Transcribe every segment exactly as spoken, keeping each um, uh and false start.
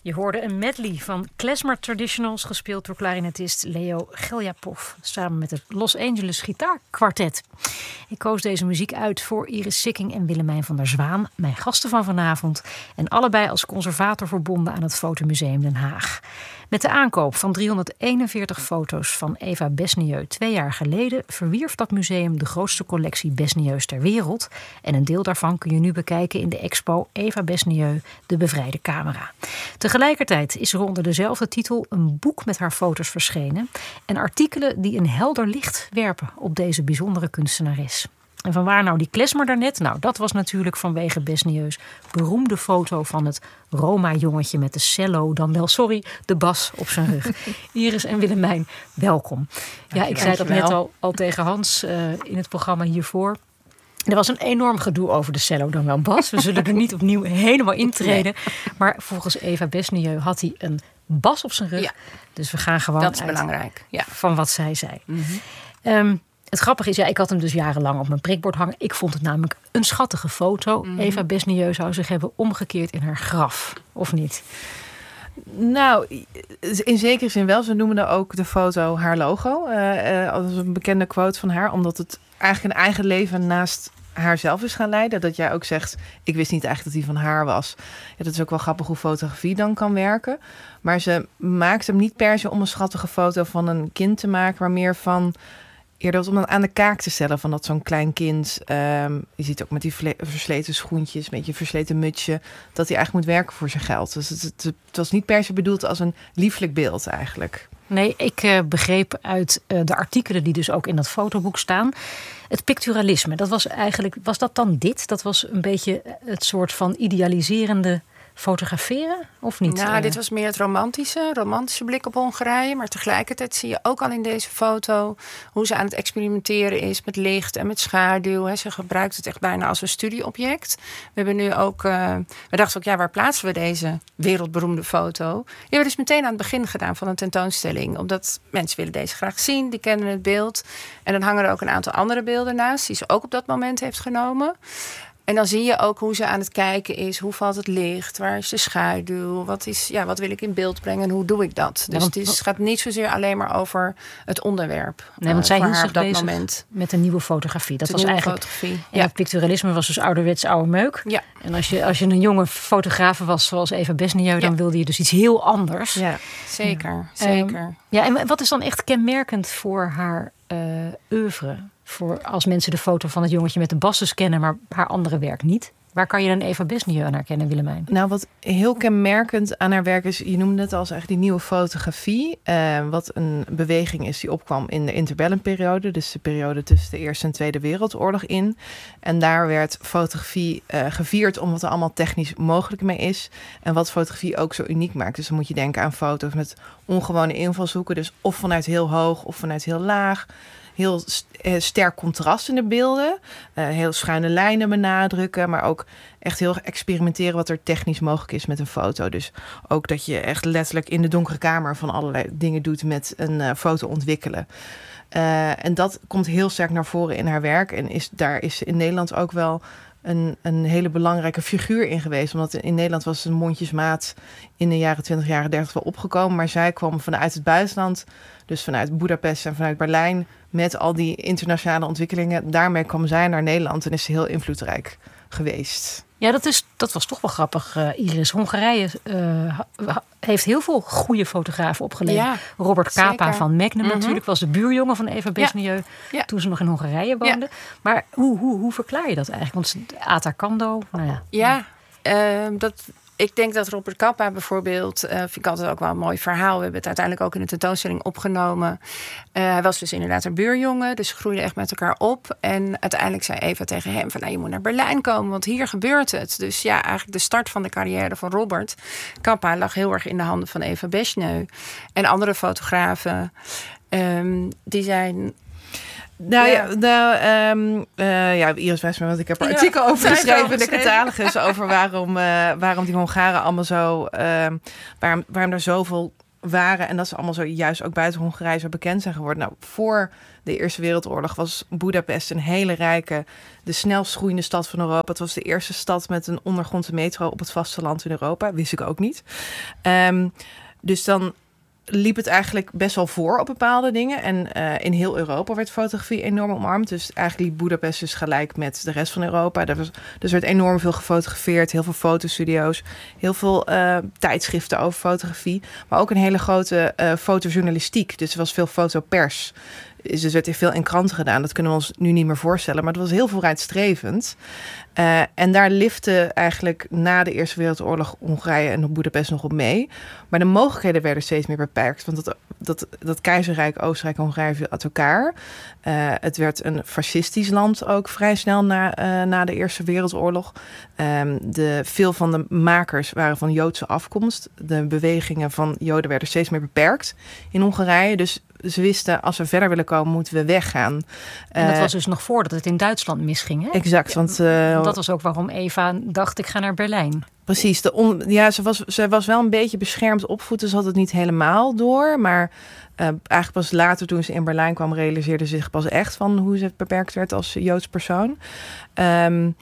Je hoorde een medley van Klezmer Traditionals, gespeeld door klarinetist Leo Geljapov, samen met het Los Angeles Gitaarkwartet. Ik koos deze muziek uit voor Iris Sikking en Willemijn van der Zwaan, mijn gasten van vanavond, en allebei als conservator verbonden aan het Fotomuseum Den Haag. Met de aankoop van driehonderdeenenveertig foto's van Eva Besnieu twee jaar geleden verwierf dat museum de grootste collectie Besnieus ter wereld. En een deel daarvan kun je nu bekijken in de expo Eva Besnieu, de bevrijde camera. Tegelijkertijd is er onder dezelfde titel een boek met haar foto's verschenen en artikelen die een helder licht werpen op deze bijzondere kunstenares. En van waar nou die klezmer daarnet? Nou, dat was natuurlijk vanwege Besnieus beroemde foto van het Roma-jongetje met de cello, dan wel, sorry, de bas op zijn rug. Iris en Willemijn, welkom. Ja, ik zei dat net al, al tegen Hans uh, in het programma hiervoor. Er was een enorm gedoe over de cello, dan wel bas. We zullen er niet opnieuw helemaal intreden. Maar volgens Eva Besnieu had hij een bas op zijn rug. Ja, dus we gaan gewoon dat is uit belangrijk. Ja. Van wat zij zei. Mm-hmm. Um, Het grappige is, ja, ik had hem dus jarenlang op mijn prikbord hangen. Ik vond het namelijk een schattige foto. Mm-hmm. Eva Besnieu zou zich hebben omgekeerd in haar graf, of niet? Nou, in zekere zin wel. Ze noemen ook de foto haar logo. Uh, uh, als een bekende quote van haar. Omdat het eigenlijk een eigen leven naast haarzelf is gaan leiden. Dat jij ook zegt, ik wist niet eigenlijk dat die van haar was. Ja, dat is ook wel grappig hoe fotografie dan kan werken. Maar ze maakt hem niet per se om een schattige foto van een kind te maken. Maar meer van eerder om het aan de kaak te stellen van dat zo'n klein kind. Um, je ziet ook met die vle- versleten schoentjes, met je versleten mutsje, dat hij eigenlijk moet werken voor zijn geld. Dus het, het, het was niet per se bedoeld als een lieflijk beeld eigenlijk. Nee, ik uh, begreep uit uh, de artikelen die dus ook in dat fotoboek staan. Het picturalisme, dat was eigenlijk, was dat dan dit? Dat was een beetje het soort van idealiserende fotograferen, of niet? Nou, dit was meer het romantische, romantische blik op Hongarije. Maar tegelijkertijd zie je ook al in deze foto hoe ze aan het experimenteren is met licht en met schaduw. Ze gebruikt het echt bijna als een studieobject. We hebben nu ook, uh, we dachten ook, ja, waar plaatsen we deze wereldberoemde foto? Die hebben we dus meteen aan het begin gedaan van een tentoonstelling. Omdat mensen willen deze graag zien, die kennen het beeld. En dan hangen er ook een aantal andere beelden naast, die ze ook op dat moment heeft genomen. En dan zie je ook hoe ze aan het kijken is. Hoe valt het licht? Waar is de schaduw? Wat, is, ja, wat wil ik in beeld brengen en hoe doe ik dat? Dus ja, want, het is, gaat niet zozeer alleen maar over het onderwerp. Nee, want zij uh, hield zich op dat bezig moment. met een nieuwe fotografie. Dat de was eigenlijk fotografie. En ja. het picturalisme was dus ouderwets oude meuk. Ja. En als je, als je een jonge fotograaf was zoals Eva Besnieu, ja. dan wilde je dus iets heel anders. Ja, zeker. Ja. zeker. Um, ja, en wat is dan echt kenmerkend voor haar uh, oeuvre? Voor als mensen de foto van het jongetje met de basses kennen, maar haar andere werk niet. Waar kan je dan Eva Besnieu aan herkennen, Willemijn? Nou, wat heel kenmerkend aan haar werk is, je noemde het als eigenlijk die nieuwe fotografie. Uh, wat een beweging is die opkwam in de interbellumperiode. Dus de periode tussen de Eerste en Tweede Wereldoorlog in. En daar werd fotografie uh, gevierd om wat er allemaal technisch mogelijk mee is. En wat fotografie ook zo uniek maakt. Dus dan moet je denken aan foto's met ongewone invalshoeken. Dus of vanuit heel hoog of vanuit heel laag. Heel sterk contrast in de beelden. Uh, heel schuine lijnen benadrukken. Maar ook echt heel experimenteren wat er technisch mogelijk is met een foto. Dus ook dat je echt letterlijk in de donkere kamer van allerlei dingen doet met een uh, foto ontwikkelen. Uh, en dat komt heel sterk naar voren in haar werk. En is, daar is ze in Nederland ook wel een, een hele belangrijke figuur in geweest. Omdat in Nederland was een mondjesmaat in de jaren twintig, jaren dertig wel opgekomen. Maar zij kwam vanuit het buitenland, dus vanuit Boedapest en vanuit Berlijn, met al die internationale ontwikkelingen. Daarmee kwam zij naar Nederland en is ze heel invloedrijk geweest. Ja, dat, is, dat was toch wel grappig, uh, Iris. Hongarije uh, heeft heel veel goede fotografen opgeleverd. Ja, Robert Capa van Magnum mm-hmm. natuurlijk was de buurjongen van Eva Besnieu. Ja. Ja. Toen ze nog in Hongarije woonde. Ja. Maar hoe, hoe, hoe verklaar je dat eigenlijk? Want Ata Kando, nou ja. Ja, uh, dat... Ik denk dat Robert Capa bijvoorbeeld, uh, vind ik altijd ook wel een mooi verhaal. We hebben het uiteindelijk ook in de tentoonstelling opgenomen. Uh, hij was dus inderdaad een buurjongen, dus ze groeiden echt met elkaar op. En uiteindelijk zei Eva tegen hem van, nou, je moet naar Berlijn komen, want hier gebeurt het. Dus ja, eigenlijk de start van de carrière van Robert Capa lag heel erg in de handen van Eva Besnieu. En andere fotografen, um, die zijn... Nou ja, ja, nou, um, uh, ja Iris wijst me, want ik heb er artikel ja, over geschreven in de catalogus over waarom, uh, waarom die Hongaren allemaal zo, uh, waarom, waarom er zoveel waren, en dat ze allemaal zo juist ook buiten Hongarije zo bekend zijn geworden. Nou, voor de Eerste Wereldoorlog was Boedapest een hele rijke, de snelst groeiende stad van Europa. Het was de eerste stad met een ondergrondse metro op het vasteland in Europa. Wist ik ook niet. Um, dus dan liep het eigenlijk best wel voor op bepaalde dingen. En uh, in heel Europa werd fotografie enorm omarmd. Dus eigenlijk liep Boedapest dus gelijk met de rest van Europa. Er was, dus werd enorm veel gefotografeerd. Heel veel fotostudio's. Heel veel uh, tijdschriften over fotografie. Maar ook een hele grote uh, fotojournalistiek. Dus er was veel fotopers. Dus er werd veel in kranten gedaan. Dat kunnen we ons nu niet meer voorstellen. Maar het was heel vooruitstrevend. Uh, en daar lifte eigenlijk na de Eerste Wereldoorlog Hongarije en Boedapest nog op mee. Maar de mogelijkheden werden steeds meer beperkt. Want dat, dat, dat keizerrijk Oostenrijk en Hongarije viel uit elkaar. Uh, het werd een fascistisch land ook vrij snel na, uh, na de Eerste Wereldoorlog. Um, de, veel van de makers waren van Joodse afkomst. De bewegingen van Joden werden steeds meer beperkt in Hongarije. Dus ze wisten, als we verder willen komen, moeten we weggaan. En dat was dus nog voordat het in Duitsland misging, hè? Exact, want Uh, dat was ook waarom Eva dacht, ik ga naar Berlijn. Precies. De on, ja, ze was, ze was wel een beetje beschermd opvoeden. Ze had het niet helemaal door. Maar uh, eigenlijk pas later, toen ze in Berlijn kwam, realiseerde ze zich pas echt van hoe ze beperkt werd als Joods persoon. Um,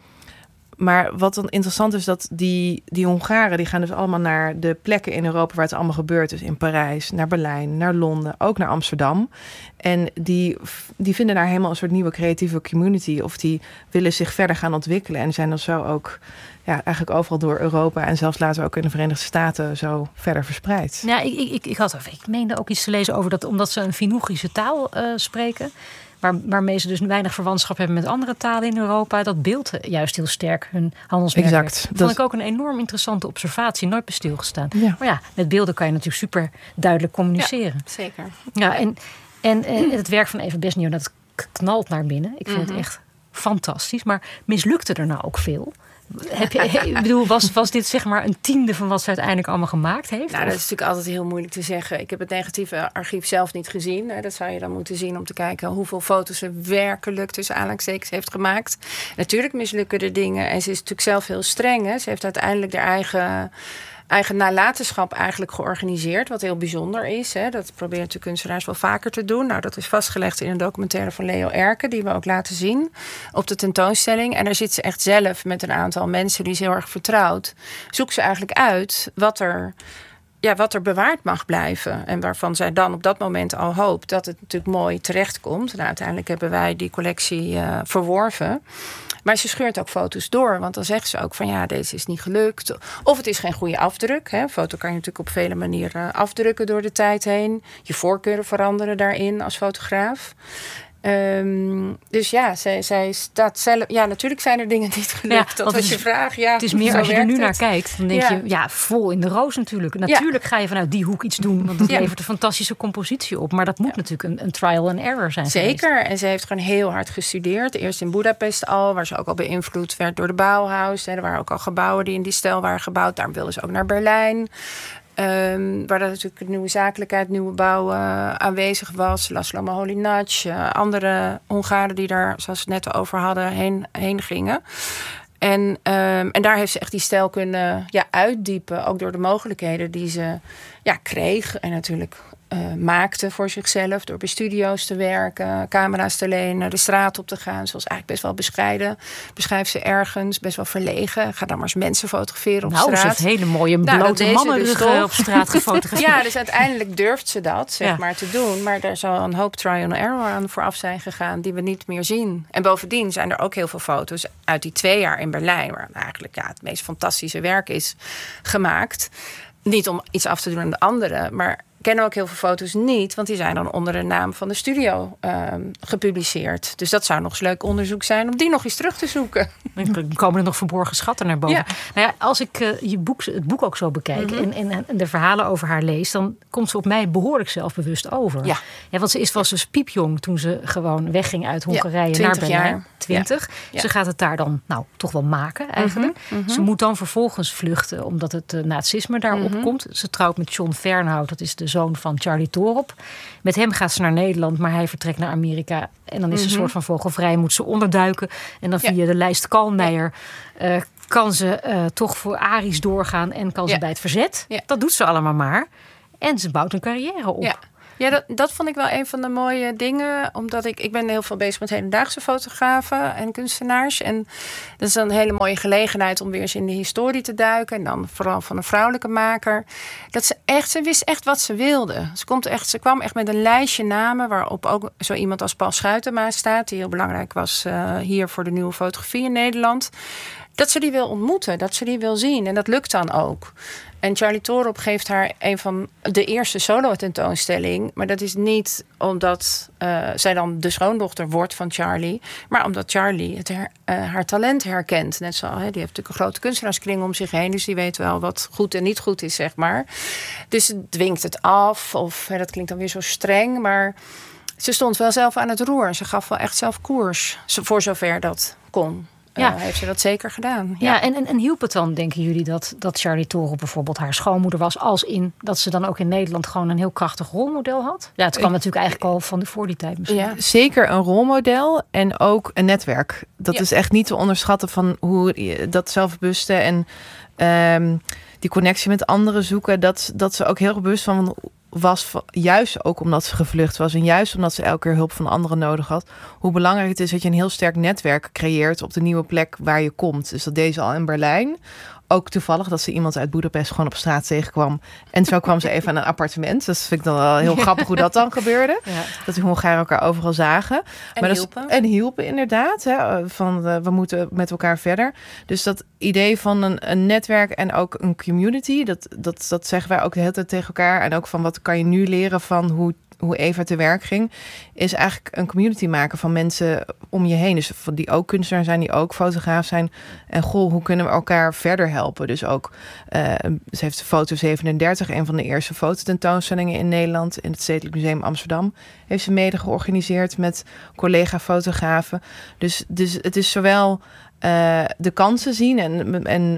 Maar wat dan interessant is, dat die, die Hongaren, die gaan dus allemaal naar de plekken in Europa waar het allemaal gebeurt. Dus in Parijs, naar Berlijn, naar Londen, ook naar Amsterdam. En die, die vinden daar helemaal een soort nieuwe creatieve community. Of die willen zich verder gaan ontwikkelen. En zijn dan zo ook ja, eigenlijk overal door Europa en zelfs later ook in de Verenigde Staten zo verder verspreid. Ja, ik, ik, ik, had, ik meende ook iets te lezen over dat, omdat ze een Finougische taal uh, spreken. Waar, waarmee ze dus weinig verwantschap hebben met andere talen in Europa. Dat beeld juist heel sterk hun handelsmerk. Exact. Dat vond dat ik ook een enorm interessante observatie. Nooit bij stilgestaan. Ja. Maar ja, met beelden kan je natuurlijk super duidelijk communiceren. Ja, zeker. Ja, en, en, en het werk van Eva Besnier, dat knalt naar binnen. Ik vind mm-hmm. het echt fantastisch. Maar mislukte er nou ook veel? Heb je, ik bedoel, was, was dit zeg maar een tiende van wat ze uiteindelijk allemaal gemaakt heeft? Nou, dat is natuurlijk altijd heel moeilijk te zeggen. Ik heb het negatieve archief zelf niet gezien. Dat zou je dan moeten zien om te kijken hoeveel foto's ze werkelijk tussen aanhalingstekens heeft gemaakt. Natuurlijk mislukken er dingen. En ze is natuurlijk zelf heel streng. Hè. Ze heeft uiteindelijk haar eigen eigen nalatenschap eigenlijk georganiseerd. Wat heel bijzonder is. Hè. Dat proberen natuurlijk kunstenaars wel vaker te doen. Nou, dat is vastgelegd in een documentaire van Leo Erke, die we ook laten zien op de tentoonstelling. En daar zit ze echt zelf met een aantal mensen die ze heel erg vertrouwt. Zoekt ze eigenlijk uit wat er, ja, wat er bewaard mag blijven. En waarvan zij dan op dat moment al hoopt dat het natuurlijk mooi terechtkomt. Nou, uiteindelijk hebben wij die collectie uh, verworven. Maar ze scheurt ook foto's door. Want dan zegt ze ook van ja, deze is niet gelukt. Of het is geen goede afdruk. Hè. Een foto kan je natuurlijk op vele manieren afdrukken door de tijd heen. Je voorkeuren veranderen daarin als fotograaf. Um, dus ja, zij, zij staat zelf. Ja, natuurlijk zijn er dingen niet gelukt. Ja, dat was je vraag. Ja, het is meer als je er nu het. naar kijkt, dan denk ja. je, ja, vol in de roos natuurlijk. Natuurlijk ja. ga je vanuit die hoek iets doen, want het ja. levert een fantastische compositie op. Maar dat moet ja. natuurlijk een, een trial and error zijn. Zeker. Geweest. En ze heeft gewoon heel hard gestudeerd. Eerst in Boedapest al, waar ze ook al beïnvloed werd door de Bauhaus. Er waren ook al gebouwen die in die stijl waren gebouwd. Daarom wilden ze ook naar Berlijn. Um, waar dat natuurlijk nieuwe zakelijkheid, nieuwe bouw uh, aanwezig was. Laszlo Moholy-Nagy, uh, andere Hongaren die daar, zoals we het net over hadden, heen, heen gingen. En, um, en daar heeft ze echt die stijl kunnen ja, uitdiepen. Ook door de mogelijkheden die ze ja, kreeg. En natuurlijk uh, maakte voor zichzelf. Door bij studio's te werken, camera's te lenen, de straat op te gaan. Zoals eigenlijk best wel bescheiden. Beschrijft ze ergens, best wel verlegen. Ga dan maar eens mensen fotograferen op nou, straat. Nou, ze heeft hele mooie blote nou, mannenruggen dus op straat gefotografeerd. Ja, dus uiteindelijk durft ze dat, zeg ja. maar, te doen. Maar daar zal een hoop trial and error aan vooraf zijn gegaan die we niet meer zien. En bovendien zijn er ook heel veel foto's uit die twee jaar in Berlijn, waar eigenlijk ja, het meest fantastische werk is gemaakt. Niet om iets af te doen aan de anderen, maar kennen ook heel veel foto's niet, want die zijn dan onder de naam van de studio uh, gepubliceerd. Dus dat zou nog eens leuk onderzoek zijn om die nog eens terug te zoeken. Dan komen er nog verborgen schatten naar boven. Ja. Nou ja, als ik uh, je boek, het boek ook zo bekijk mm-hmm. en, en, en de verhalen over haar lees, dan komt ze op mij behoorlijk zelfbewust over. Ja. Ja, want ze is, was dus piepjong toen ze gewoon wegging uit Hongarije ja, naar Berlijn. twintig. Ja. Ze gaat het daar dan nou toch wel maken eigenlijk. Mm-hmm. Mm-hmm. Ze moet dan vervolgens vluchten omdat het uh, nazisme daar mm-hmm. opkomt. Ze trouwt met John Fernhout, dat is de zoon van Charlie Torop. Met hem gaat ze naar Nederland, maar hij vertrekt naar Amerika. En dan is ze mm-hmm. een soort van vogelvrij, moet ze onderduiken. En dan via ja. de lijst Kalmeijer uh, kan ze uh, toch voor Aries doorgaan en kan ze ja. bij het verzet. Ja. Dat doet ze allemaal maar. En ze bouwt een carrière op. Ja. Ja, dat, dat vond ik wel een van de mooie dingen. Omdat ik, ik ben heel veel bezig met hedendaagse fotografen en kunstenaars. En dat is dan een hele mooie gelegenheid om weer eens in de historie te duiken. En dan vooral van een vrouwelijke maker. Dat ze echt, ze wist echt wat ze wilde. Ze, komt echt, ze kwam echt met een lijstje namen waarop ook zo iemand als Paul Schuitema staat. Die heel belangrijk was uh, hier voor de nieuwe fotografie in Nederland. Dat ze die wil ontmoeten, dat ze die wil zien. En dat lukt dan ook. En Charlie Toorop geeft haar een van de eerste solo-tentoonstelling. Maar dat is niet omdat uh, zij dan de schoondochter wordt van Charlie. Maar omdat Charlie het her, uh, haar talent herkent. Net zo, hè, die heeft natuurlijk een grote kunstenaarskring om zich heen. Dus die weet wel wat goed en niet goed is, zeg maar. Dus ze dwingt het af. Of hè, dat klinkt dan weer zo streng. Maar ze stond wel zelf aan het roer. Ze gaf wel echt zelf koers. Voor zover dat kon. Ja. Uh, heeft ze dat zeker gedaan. Ja, ja en, en, en hielp het dan, denken jullie, dat, dat Charlie Toorop bijvoorbeeld haar schoonmoeder was, als in dat ze dan ook in Nederland gewoon een heel krachtig rolmodel had? Ja, het kwam ik, natuurlijk eigenlijk al van de, voor die tijd misschien. Ja. Zeker een rolmodel en ook een netwerk. Dat ja. is echt niet te onderschatten van hoe dat zelfbewuste en um, die connectie met anderen zoeken. Dat, dat ze ook heel bewust van was, juist ook omdat ze gevlucht was en juist omdat ze elke keer hulp van anderen nodig had, hoe belangrijk het is dat je een heel sterk netwerk creëert op de nieuwe plek waar je komt. Dus dat deed ze al in Berlijn. Ook toevallig dat ze iemand uit Boedapest gewoon op straat tegenkwam. En zo kwam ze even aan een appartement. Dat vind ik dan wel heel grappig hoe dat dan gebeurde. Ja. Dat die Hongaren elkaar overal zagen. En maar hielpen. Dat is, en hielpen inderdaad. Hè, van uh, we moeten met elkaar verder. Dus dat idee van een, een netwerk en ook een community. Dat, dat, dat zeggen wij ook de hele tijd tegen elkaar. En ook van wat kan je nu leren van hoe hoe Eva te werk ging, is eigenlijk een community maken van mensen om je heen. Dus van die ook kunstenaar zijn, die ook fotograaf zijn. En goh, hoe kunnen we elkaar verder helpen? Dus ook, uh, ze heeft de foto zevenendertig, een van de eerste fototentoonstellingen in Nederland, in het Stedelijk Museum Amsterdam, heeft ze mede georganiseerd met collega-fotografen. Dus, dus het is zowel Uh, de kansen zien en, en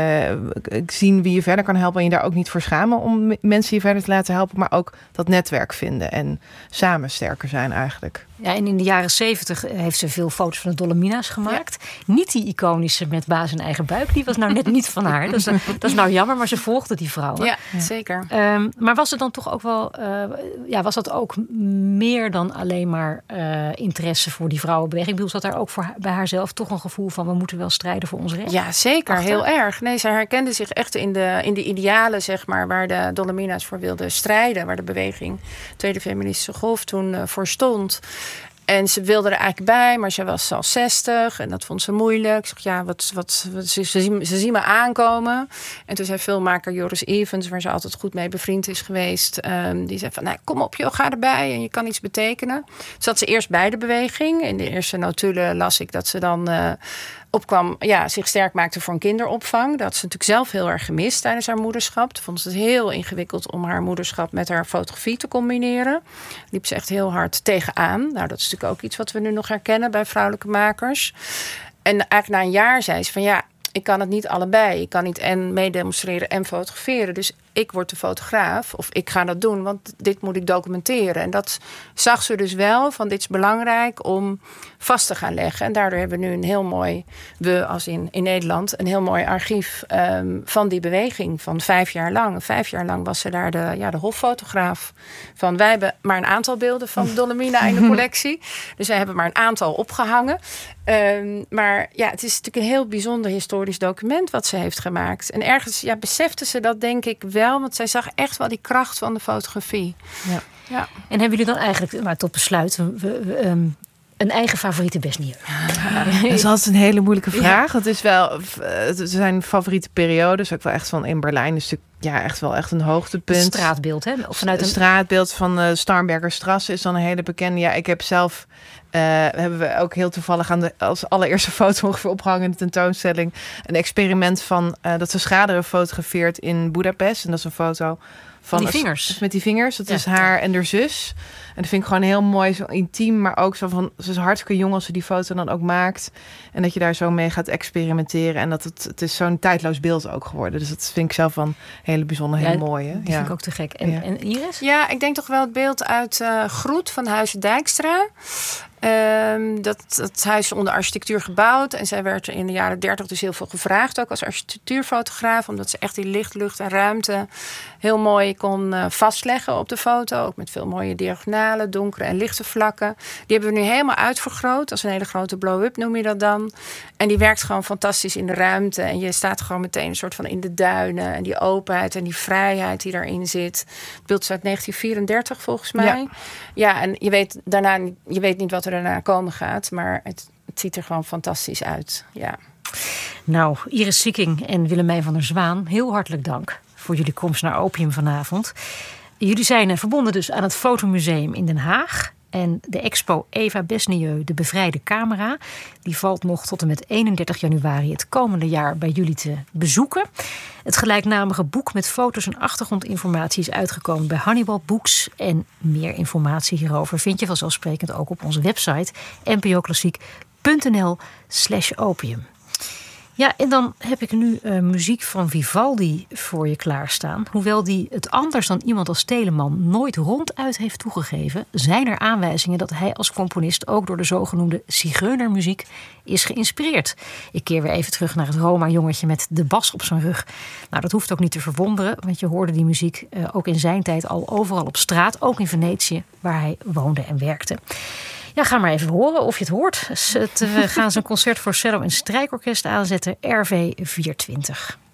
uh, zien wie je verder kan helpen en je daar ook niet voor schamen om mensen je verder te laten helpen, maar ook dat netwerk vinden en samen sterker zijn eigenlijk. Ja, en in de jaren zeventig heeft ze veel foto's van de Dolomina's gemaakt. Ja. Niet die iconische met baas en eigen buik, die was nou net niet van haar. Dat is, dat is nou jammer, maar ze volgde die vrouwen. Ja, ja. zeker. Um, maar was het dan toch ook wel, uh, ja, was dat ook meer dan alleen maar uh, interesse voor die vrouwenbeweging? Ik bedoel, zat daar ook voor, bij haarzelf toch een gevoel van we moeten wel strijden voor ons recht? Ja, zeker. Achter. Heel erg. Nee, zij herkende zich echt in de, in de idealen, zeg maar, waar de Dolomina's voor wilden strijden, waar de beweging, Tweede Feministische Golf, toen uh, voor stond. En ze wilde er eigenlijk bij, maar ze was al zestig en dat vond ze moeilijk. Ik zeg, ja, wat, wat, wat ze, ze, zien, ze zien me aankomen. En toen zei filmmaker Joris Evans, waar ze altijd goed mee bevriend is geweest, um, die zei van, nou, kom op joh, ga erbij en je kan iets betekenen. Zat ze eerst bij de beweging. In de eerste notulen las ik dat ze dan uh, opkwam, ja, zich sterk maakte voor een kinderopvang. Dat had ze natuurlijk zelf heel erg gemist tijdens haar moederschap. Toen vond ze het heel ingewikkeld om haar moederschap met haar fotografie te combineren. Liep ze echt heel hard tegenaan. Nou, dat is natuurlijk ook iets wat we nu nog herkennen bij vrouwelijke makers. En eigenlijk na een jaar zei ze van ja, ik kan het niet allebei. Ik kan niet en meedemonstreren en fotograferen. Dus ik word de fotograaf of ik ga dat doen, want dit moet ik documenteren. En dat zag ze dus wel, van dit is belangrijk om vast te gaan leggen. En daardoor hebben we nu een heel mooi, we als in, in Nederland, een heel mooi archief um, van die beweging van vijf jaar lang. Vijf jaar lang was ze daar de, ja, de hoffotograaf van. Wij hebben maar een aantal beelden van Dolomina in de collectie. Dus wij hebben maar een aantal opgehangen. Um, maar ja, het is natuurlijk een heel bijzonder historisch document wat ze heeft gemaakt. En ergens ja, besefte ze dat denk ik wel, want zij zag echt wel die kracht van de fotografie. Ja. Ja. En hebben jullie dan eigenlijk, maar tot besluit, we, we, um, een eigen favoriete besnier? Ja, dat is altijd een hele moeilijke vraag. Ja. Het is wel, het zijn favoriete periodes, ook wel echt van in Berlijn is natuurlijk ja, echt wel echt een hoogtepunt. Het straatbeeld, hè? Of vanuit een het straatbeeld van de Starnberger Straße is dan een hele bekende. Ja, ik heb zelf, uh, hebben we ook heel toevallig aan de als allereerste foto ongeveer opgehangen in de tentoonstelling, een experiment van uh, dat ze Schraderen fotografeert in Boedapest. En dat is een foto van die vingers. Met die vingers. Dat ja, is haar ja. en haar zus. En dat vind ik gewoon heel mooi, zo intiem, maar ook zo van, ze is hartstikke jong als ze die foto dan ook maakt. En dat je daar zo mee gaat experimenteren. En dat het, het is zo'n tijdloos beeld ook geworden. Dus dat vind ik zelf van hele bijzonder, heel ja, mooi. Hè? Die ja. vind ik ook te gek. En, ja. en Iris? Ja, ik denk toch wel het beeld uit uh, Groet van Huizen Dijkstra. Um, dat, dat huis is onder architectuur gebouwd. En zij werd in de jaren dertig dus heel veel gevraagd. Ook als architectuurfotograaf. Omdat ze echt die licht, lucht en ruimte heel mooi kon uh, vastleggen op de foto. Ook met veel mooie diagonalen, donkere en lichte vlakken. Die hebben we nu helemaal uitvergroot. Als een hele grote blow-up noem je dat dan. En die werkt gewoon fantastisch in de ruimte. En je staat gewoon meteen een soort van in de duinen. En die openheid en die vrijheid die daarin zit. Het beeld is uit negentien vierendertig volgens mij. Ja, ja en je weet daarna je weet niet wat er daarna komen gaat. Maar het, het ziet er gewoon fantastisch uit. Ja. Nou, Iris Sieking en Willemijn van der Zwaan, heel hartelijk dank voor jullie komst naar Opium vanavond. Jullie zijn verbonden dus aan het Fotomuseum in Den Haag. En de expo Eva Besnieu, de bevrijde camera, die valt nog tot en met eenendertig januari het komende jaar bij jullie te bezoeken. Het gelijknamige boek met foto's en achtergrondinformatie is uitgekomen bij Hannibal Books. En meer informatie hierover vind je vanzelfsprekend ook op onze website npoklassiek.nl slash opium. Ja, en dan heb ik nu uh, muziek van Vivaldi voor je klaarstaan. Hoewel die het anders dan iemand als Telemann nooit ronduit heeft toegegeven, zijn er aanwijzingen dat hij als componist ook door de zogenoemde zigeunermuziek is geïnspireerd. Ik keer weer even terug naar het Roma-jongetje met de bas op zijn rug. Nou, dat hoeft ook niet te verwonderen, want je hoorde die muziek uh, ook in zijn tijd al overal op straat, ook in Venetië, waar hij woonde en werkte. Ja, ga maar even horen of je het hoort. We gaan zijn concert voor cello en strijkorkest aanzetten, R V vierentwintig.